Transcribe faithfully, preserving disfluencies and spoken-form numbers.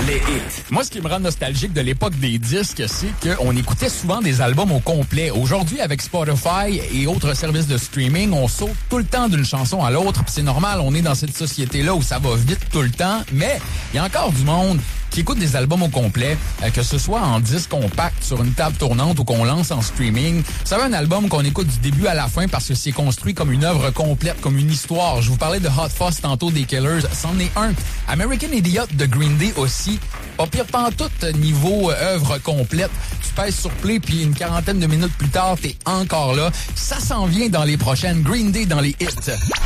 les hits. Moi, ce qui me rend nostalgique de l'époque des disques, c'est qu'on écoutait souvent des albums au complet. Aujourd'hui, avec Spotify et autres services de streaming, on saute tout le temps d'une chanson à l'autre. Puis c'est normal, on est dans cette société-là où ça va vite tout le temps. Mais il y a encore du monde qui écoute des albums au complet, euh, que ce soit en disque compact sur une table tournante ou qu'on lance en streaming. Vous savez, un album qu'on écoute du début à la fin parce que c'est construit comme une œuvre complète, comme une histoire. Je vous parlais de Hot Fuzz tantôt des Killers, c'en est un. American Idiot de Green Day aussi. Pas pire pantoute niveau euh, œuvre complète. Tu pèses sur play puis une quarantaine de minutes plus tard, t'es encore là. Ça s'en vient dans les prochaines. Green Day dans les hits.